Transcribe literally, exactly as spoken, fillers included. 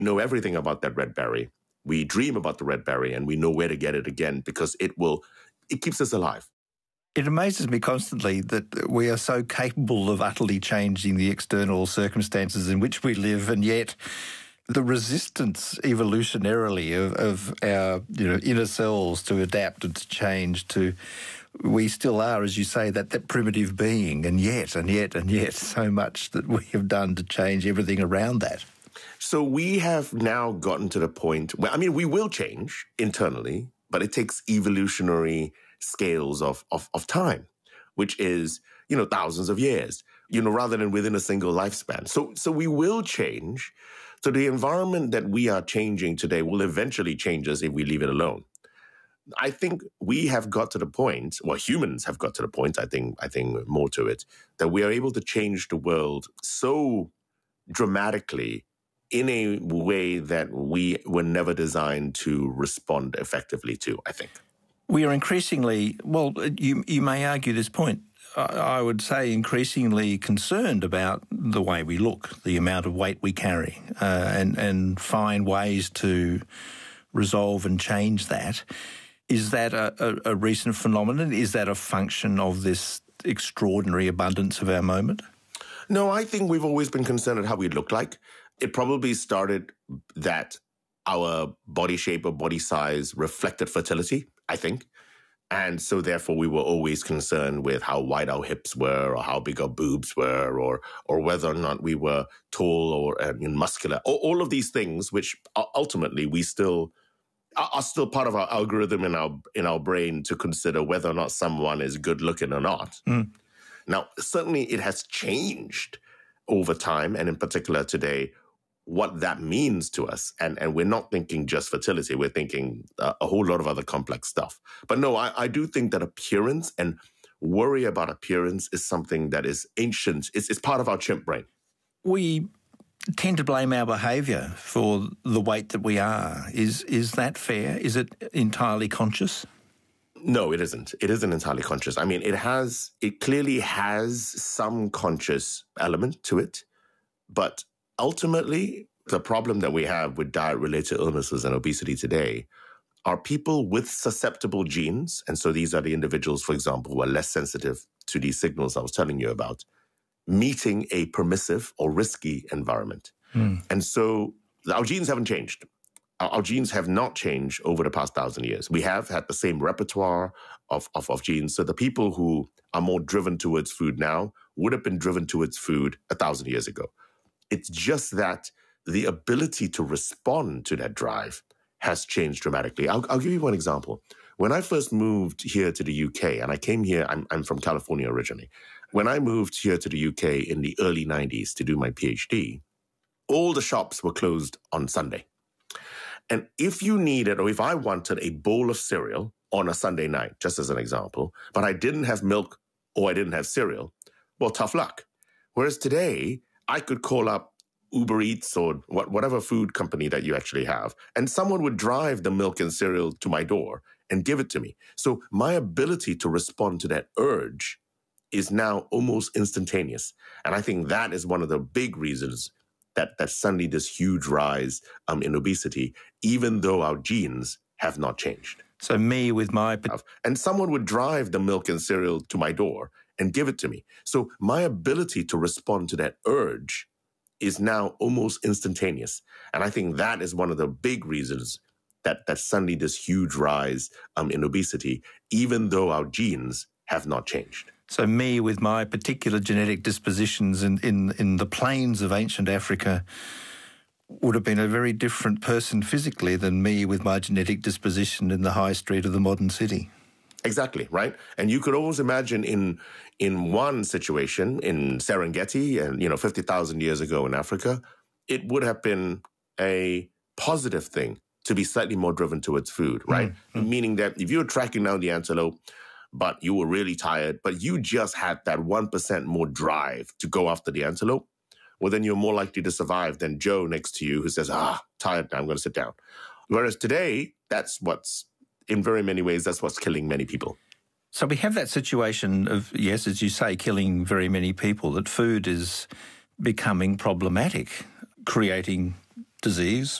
know everything about that red berry. We dream about the red berry and we know where to get it again because it will, it keeps us alive. It amazes me constantly that we are so capable of utterly changing the external circumstances in which we live, and yet the resistance evolutionarily of, of our you know inner selves to adapt and to change, to we still are, as you say, that, that primitive being, and yet, and yet, and yet, so much that we have done to change everything around that. So we have now gotten to the point where, I mean, we will change internally, but it takes evolutionary scales of, of, of time, which is, you know, thousands of years, you know, rather than within a single lifespan. So, so we will change. So the environment that we are changing today will eventually change us if we leave it alone. I think we have got to the point, well, humans have got to the point, I think, I think more to it, that we are able to change the world so dramatically in a way that we were never designed to respond effectively to, I think. We are increasingly, well, you you may argue this point, I would say increasingly concerned about the way we look, the amount of weight we carry, uh, and, and find ways to resolve and change that. Is that a, a, a recent phenomenon? Is that a function of this extraordinary abundance of our moment? No, I think we've always been concerned at how we look like. It probably started that our body shape or body size reflected fertility, I think. And so therefore we were always concerned with how wide our hips were or how big our boobs were or or whether or not we were tall or uh, muscular. All, all of these things, which ultimately we still are still part of our algorithm in our in our brain to consider whether or not someone is good looking or not. Mm. Now, certainly it has changed over time, and in particular today, what that means to us. And, and we're not thinking just fertility. We're thinking uh, a whole lot of other complex stuff. But no, I, I do think that appearance and worry about appearance is something that is ancient. It's, it's part of our chimp brain. We tend to blame our behaviour for the weight that we are. Is, is that fair? Is it entirely conscious? No, it isn't. It isn't entirely conscious. I mean, it has, it clearly has some conscious element to it, but ultimately, the problem that we have with diet-related illnesses and obesity today are people with susceptible genes. And so these are the individuals, for example, who are less sensitive to these signals I was telling you about, meeting a permissive or risky environment. Mm. And so our genes haven't changed. Our, our genes have not changed over the past thousand years. We have had the same repertoire of, of, of genes. So the people who are more driven towards food now would have been driven towards food a thousand years ago. It's just that the ability to respond to that drive has changed dramatically. I'll, I'll give you one example. When I first moved here to the U K, and I came here, I'm, I'm from California originally. When I moved here to the U K in the early nineties to do my PhD, all the shops were closed on Sunday. And if you needed, or if I wanted a bowl of cereal on a Sunday night, just as an example, but I didn't have milk or I didn't have cereal, well, tough luck. Whereas today, I could call up Uber Eats or what, whatever food company that you actually have, and someone would drive the milk and cereal to my door and give it to me. So my ability to respond to that urge is now almost instantaneous. And I think that is one of the big reasons that, that suddenly this huge rise um, in obesity, even though our genes have not changed. So me with my... And someone would drive the milk and cereal to my door and give it to me. So my ability to respond to that urge is now almost instantaneous. And I think that is one of the big reasons that, that suddenly this huge rise um, in obesity, even though our genes have not changed. So me with my particular genetic dispositions in, in, in the plains of ancient Africa would have been a very different person physically than me with my genetic disposition in the high street of the modern city. Exactly, right? And you could always imagine in in one situation, in Serengeti, and you know, fifty thousand years ago in Africa, it would have been a positive thing to be slightly more driven towards food, right? Mm-hmm. Meaning that if you were tracking down the antelope, but you were really tired, but you just had that one percent more drive to go after the antelope, well, then you're more likely to survive than Joe next to you who says, ah, tired now, I'm going to sit down. Whereas today, that's what's in very many ways, that's what's killing many people. So we have that situation of, yes, as you say, killing very many people, that food is becoming problematic, creating disease,